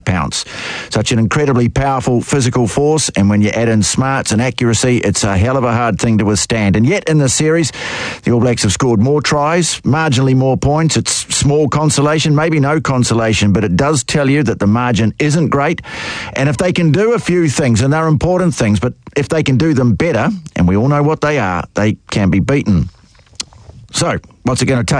pounce. Such an incredibly powerful physical force, and when you add in smarts and accuracy, it's a hell of a hard thing to withstand. And yet in this series, the All Blacks have scored more tries, marginally more points. It's small consolation, maybe no consolation, but it does tell you that the margin isn't great. And if they can do a few things, and they're important things, but if they can do them better, and we all know what they are, they can be beaten. So, what's it going to take?